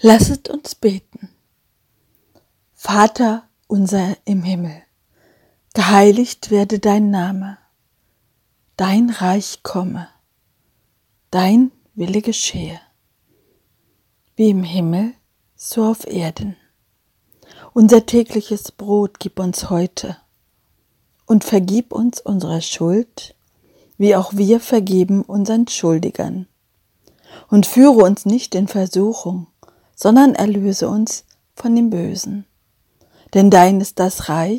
Lasset uns beten. Vater unser im Himmel, geheiligt werde dein Name, dein Reich komme, dein Wille geschehe, wie im Himmel, so auf Erden. Unser tägliches Brot gib uns heute und vergib uns unsere Schuld, wie auch wir vergeben unseren Schuldigern. Und führe uns nicht in Versuchung, sondern erlöse uns von dem Bösen. Denn dein ist das Reich